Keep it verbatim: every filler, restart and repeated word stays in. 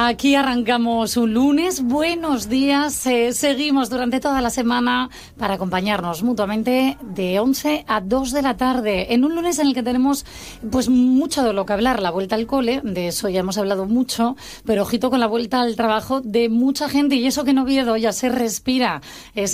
Aquí arrancamos un lunes. Buenos días. Eh, seguimos durante toda la semana para acompañarnos mutuamente de once a dos de la tarde. En un lunes en el que tenemos pues mucho de lo que hablar. La vuelta al cole, de eso ya hemos hablado mucho, pero ojito con la vuelta al trabajo de mucha gente. Y eso que en Oviedo ya se respira. Es